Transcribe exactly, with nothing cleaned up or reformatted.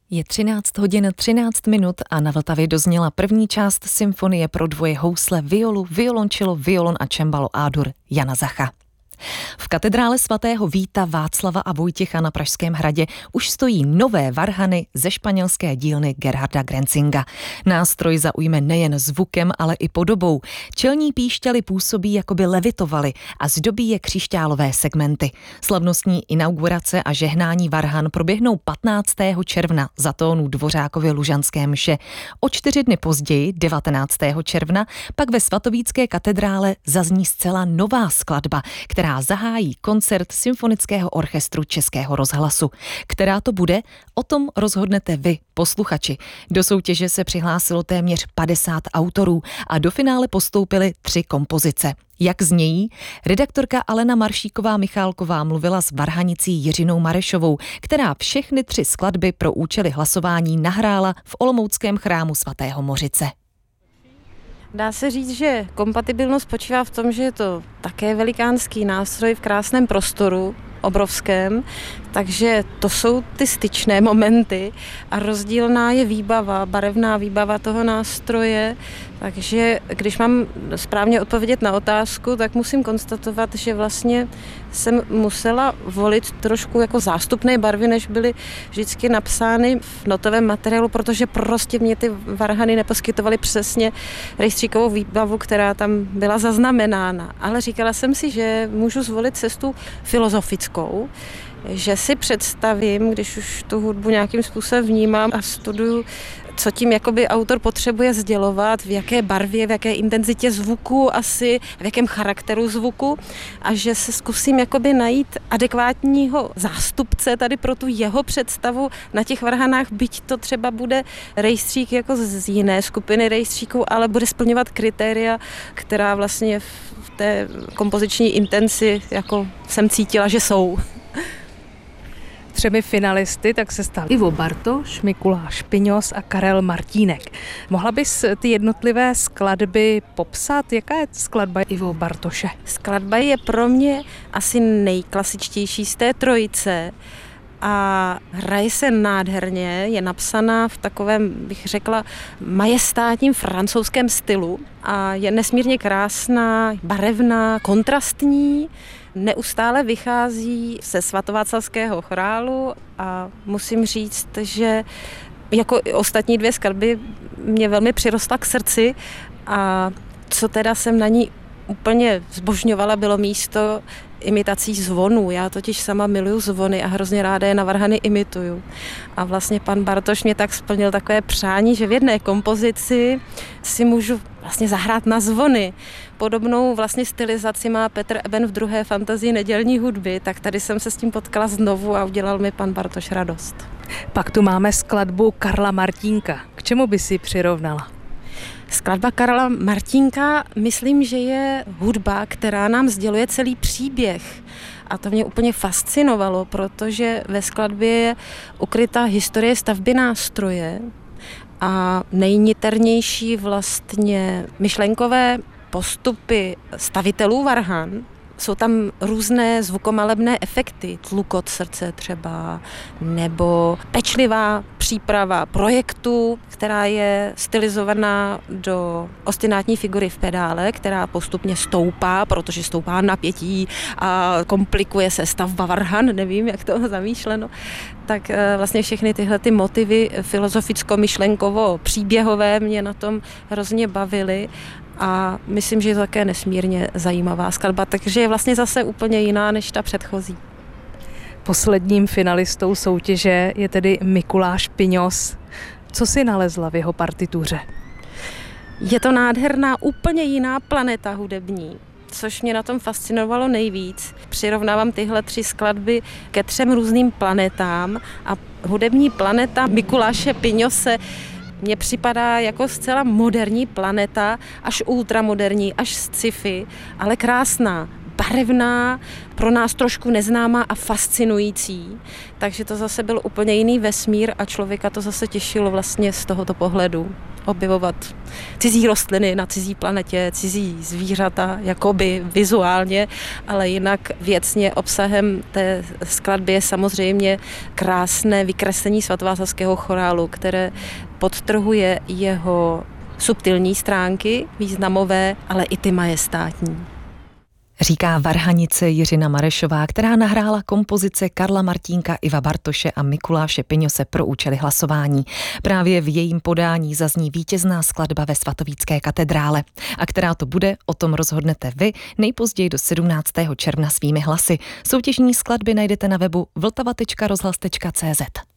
Je třináct hodin třináct minut a na Vltavě dozněla první část symfonie pro dvoje housle, violu, violončelo, violon a cembalo A-dur Jana Zacha. V katedrále svatého Víta, Václava a Vojtěcha na Pražském hradě už stojí nové varhany ze španělské dílny Gerharda Grenzinga. Nástroj zaujme nejen zvukem, ale i podobou. Čelní píšťaly působí, jako by levitovaly a zdobí je křišťálové segmenty. Slavnostní inaugurace a žehnání varhan proběhnou patnáctého června za tónu Dvořákově lužanské mše. O čtyři dny později, devatenáctého června, pak ve svatovícké katedrále zazní zcela nová skladba, která zahájí koncert Symfonického orchestru Českého rozhlasu. Která to bude? O tom rozhodnete vy, posluchači. Do soutěže se přihlásilo téměř padesát autorů a do finále postoupily tři kompozice. Jak znějí? Redaktorka Alena Maršíková-Michálková mluvila s varhanicí Jiřinou Marešovou, která všechny tři skladby pro účely hlasování nahrála v olomouckém chrámu svatého Mořice. Dá se říct, že kompatibilnost spočívá v tom, že je to také velikánský nástroj v krásném prostoru, obrovském, takže to jsou ty styčné momenty a rozdílná je výbava, barevná výbava toho nástroje, takže když mám správně odpovědět na otázku, tak musím konstatovat, že vlastně jsem musela volit trošku jako zástupné barvy, než byly vždycky napsány v notovém materiálu, protože prostě mě ty varhany neposkytovaly přesně rejstříkovou výbavu, která tam byla zaznamenána. Ale říkala jsem si, že můžu zvolit cestu filozofickou, že si představím, když už tu hudbu nějakým způsobem vnímám a studuju, co tím jakoby autor potřebuje sdělovat, v jaké barvě, v jaké intenzitě zvuku asi, v jakém charakteru zvuku a že se zkusím jakoby najít adekvátního zástupce tady pro tu jeho představu na těch varhanách, byť to třeba bude rejstřík jako z jiné skupiny rejstříků, ale bude splňovat kritéria, která vlastně v té kompoziční intenci jako jsem cítila, že jsou. Třemi finalisty tak se stal Ivo Bartoš, Mikuláš Piňos a Karel Martínek. Mohla bys ty jednotlivé skladby popsat? Jaká je skladba Ivo Bartoše? Skladba je pro mě asi nejklasičtější z té trojice a hraje se nádherně, je napsaná v takovém, bych řekla, majestátním francouzském stylu a je nesmírně krásná, barevná, kontrastní. Neustále vychází ze svatováclavského chorálu a musím říct, že jako i ostatní dvě skladby mě velmi přirostla k srdci a co teda jsem na ní úplně zbožňovala, bylo místo imitací zvonů. Já totiž sama miluju zvony a hrozně ráda je na varhany imituju. A vlastně pan Bartoš mě tak splnil takové přání, že v jedné kompozici si můžu vlastně zahrát na zvony. Podobnou vlastně stylizaci má Petr Eben v druhé fantazii nedělní hudby, tak tady jsem se s tím potkala znovu a udělal mi pan Bartoš radost. Pak tu máme skladbu Karla Martínka. K čemu by si přirovnala? Skladba Karla Martínka, myslím, že je hudba, která nám sděluje celý příběh. A to mě úplně fascinovalo, protože ve skladbě je ukryta historie stavby nástroje a nejniternější vlastně myšlenkové postupy stavitelů varhan. Jsou tam různé zvukomalebné efekty, tlukot srdce třeba, nebo pečlivá příprava projektu, která je stylizovaná do ostinátní figury v pedále, která postupně stoupá, protože stoupá napětí a komplikuje se stavba varhan, nevím, jak to zamýšleno. Tak vlastně všechny tyhle ty motivy filozoficko-myšlenkovo-příběhové mě na tom hrozně bavily. A myslím, že je to také nesmírně zajímavá skladba, takže je vlastně zase úplně jiná než ta předchozí. Posledním finalistou soutěže je tedy Mikuláš Piňos. Co si nalezla v jeho partituře? Je to nádherná, úplně jiná planeta hudební, což mě na tom fascinovalo nejvíc. Přirovnávám tyhle tři skladby ke třem různým planetám a hudební planeta Mikuláše Piňose mně připadá jako zcela moderní planeta, až ultramoderní, až sci-fi, ale krásná, barevná, pro nás trošku neznámá a fascinující. Takže to zase byl úplně jiný vesmír a člověka to zase těšilo vlastně z tohoto pohledu. objevovat cizí rostliny na cizí planetě, cizí zvířata, jakoby vizuálně, ale jinak věcně obsahem té skladby je samozřejmě krásné vykreslení svatováclavského chorálu, které podtrhuje jeho subtilní stránky, významové, ale i ty majestátní. Říká varhanice Jiřina Marešová, která nahrála kompozice Karla Martínka, Iva Bartoše a Mikuláše Piňose pro účely hlasování. Právě v jejím podání zazní vítězná skladba ve svatovícké katedrále. A která to bude, o tom rozhodnete vy nejpozději do sedmnáctého června svými hlasy. Soutěžní skladby najdete na webu vltava tečka rozhlas tečka cé zet.